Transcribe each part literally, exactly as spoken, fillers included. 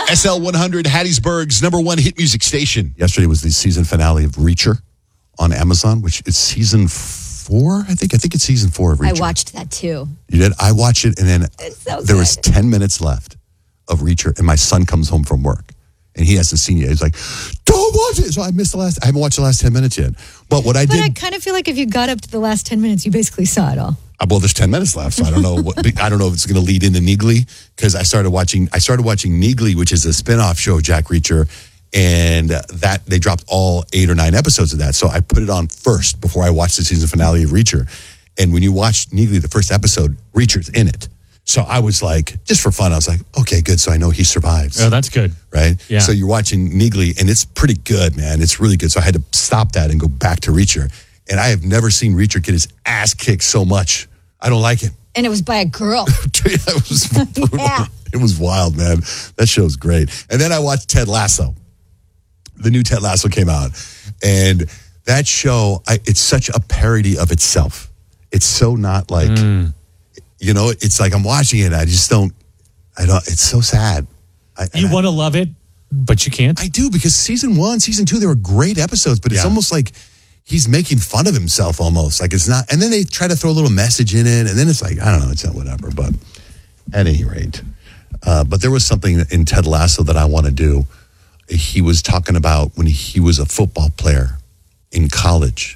S L one hundred, Hattiesburg's number one hit music station. Yesterday was the season finale of Reacher on Amazon, which is season four, I think. I think it's season four of Reacher. I watched that too. You did? I watched it, and then so there good. was ten minutes left of Reacher, and my son comes home from work, and he hasn't seen it. He's like, don't watch it. So I missed the last, I haven't watched the last ten minutes yet. But what I But did. I kind of feel like if you got up to the last ten minutes, you basically saw it all. Uh, Well, there's ten minutes left, so I don't know. What, I don't know if it's going to lead into Neagly, because I started watching. I started watching Neagly, which is a spinoff show of Jack Reacher, and uh, that they dropped all eight or nine episodes of that. So I put it on first before I watched the season finale of Reacher. And when you watch Neagly, the first episode, Reacher's in it. So I was like, just for fun, I was like, okay, good. So I know he survives. Oh, that's good. Right? Yeah. So you're watching Neagly, and it's pretty good, man. It's really good. So I had to stop that and go back to Reacher. And I have never seen Reacher get his ass kicked so much. I don't like it. And it was by a girl. it was brutal. Yeah. It was wild, man. That show's great. And then I watched Ted Lasso. The new Ted Lasso came out. And that show, I, it's such a parody of itself. It's so not like, mm. you know, it's like I'm watching it. I just don't, I don't, it's so sad. I, you want to love it, but you can't? I do, because season one, season two, they were great episodes, but it's yeah. almost like he's making fun of himself almost. Like it's not, and then they try to throw a little message in it, and then it's like, I don't know, it's not whatever. But at any rate, uh, but there was something in Ted Lasso that I want to do. He was talking about when he was a football player in college,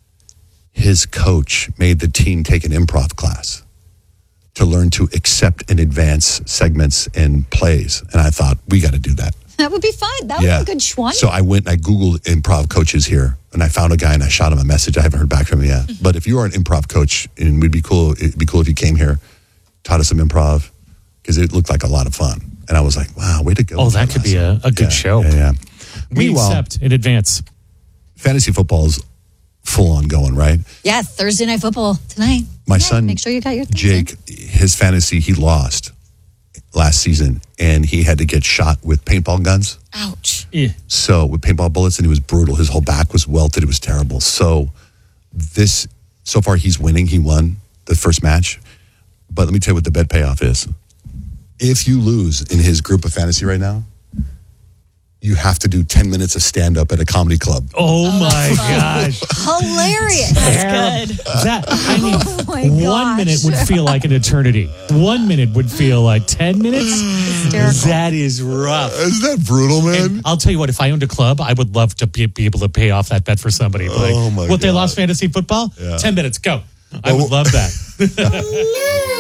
his coach made the team take an improv class to learn to accept and advance segments and plays. And I thought, we got to do that. That would be fun. That would yeah. be a good schwan. So I went and I Googled improv coaches here, and I found a guy and I shot him a message. I haven't heard back from him yet. But if you are an improv coach, and it'd be cool, it'd be cool if you came here, taught us some improv, because it looked like a lot of fun. And I was like, wow, way to go. Oh, that could be a, a good yeah, show. Yeah, yeah. We Meanwhile, accept in advance. Fantasy football is full on going, right? Yeah, Thursday Night Football tonight. My yeah, son, make sure you got your Jake, in. his fantasy, he lost last season, and he had to get shot with paintball guns. Ouch. Yeah. So with paintball bullets, and he was brutal. His whole back was welted. It was terrible. So this, so far he's winning. He won the first match. But let me tell you what the bet payoff is. If you lose in his group of fantasy right now, you have to do ten minutes of stand-up at a comedy club. Oh, oh my gosh. Hilarious. That's good. That, I mean, oh my one gosh. minute would feel like an eternity. One minute would feel like ten minutes. Hysterical. That is rough. Isn't that brutal, man? And I'll tell you what, if I owned a club, I would love to be, be able to pay off that bet for somebody. Like, oh my what, they God. lost fantasy football? Yeah. ten minutes, go. I would love that.